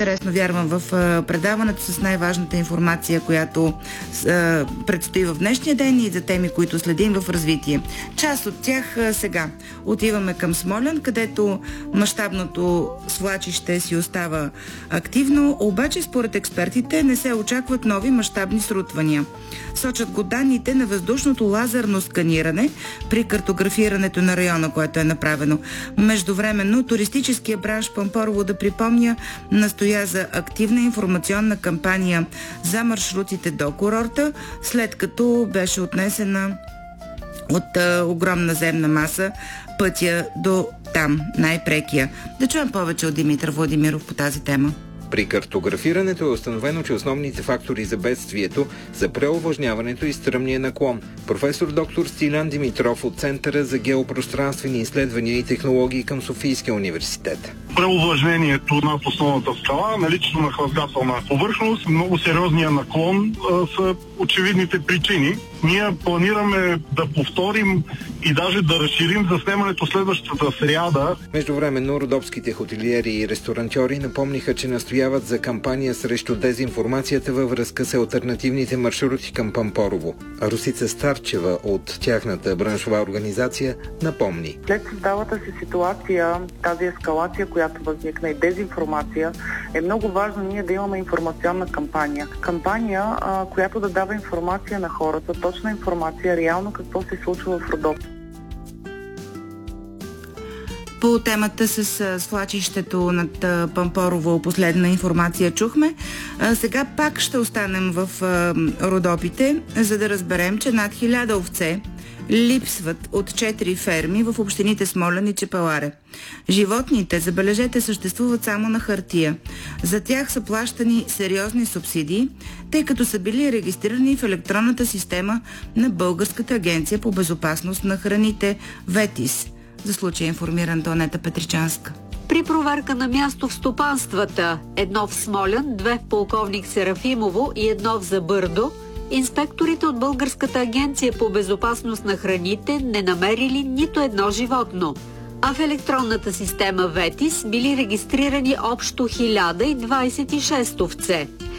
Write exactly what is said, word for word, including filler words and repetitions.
интересно, вярвам, в предаването с най-важната информация, която предстои в днешния ден и за теми, които следим в развитие. Част от тях сега. Отиваме към Смолян, където мащабното свлачище си остава активно, обаче според експертите не се очакват нови мащабни срутвания. Сочат го данните на въздушното лазерно сканиране при картографирането на района, което е направено. Междувременно туристическия бранш Пампорово, да припомня, настоя за активна информационна кампания за маршрутите до курорта, след като беше отнесена от а, огромна земна маса пътя до там, най-прекия. Да чуем повече от Димитър Владимиров по тази тема. При картографирането е установено, че основните фактори за бедствието са преовлажняването и стръмния наклон. Професор доктор Стилян Димитров от Центъра за геопространствени изследвания и технологии към Софийския университет. Преовлажнението над основната скала, наличието на хлъзгателна повърхност, много сериозния наклон а, са очевидните причини. Ние планираме да повторим и даже да разширим заснемането следващата сряда. Междувременно родопските хотелиери и ресторантьори напомниха, че настояват за кампания срещу дезинформацията във връзка с алтернативните маршрути към Пампорово. Русица Старчева от тяхната браншова организация напомни. След създалата си ситуация, тази ескалация, която възникна и дезинформация, е много важно ние да имаме информационна кампания. Кампания, а, която да дава информация на хората, точна информация, реално какво се случва в Родоп. По темата с свлачището над Пампорово последна информация чухме. А, сега пак ще останем в а, Родопите, за да разберем, че над хиляда овце липсват от четири ферми в общините Смолян и Чепеларе. Животните, забележете, съществуват само на хартия. За тях са плащани сериозни субсидии, тъй като са били регистрирани в електронната система на Българската агенция по безопасност на храните ВЕТИС. За случая информира Антонета Петричанска. При проверка на място в стопанствата, едно в Смолян, две в Полковник Серафимово и едно в Забърдо, инспекторите от Българската агенция по безопасност на храните не намерили нито едно животно, а в електронната система ВЕТИС били регистрирани общо хиляда двадесет и шест овце.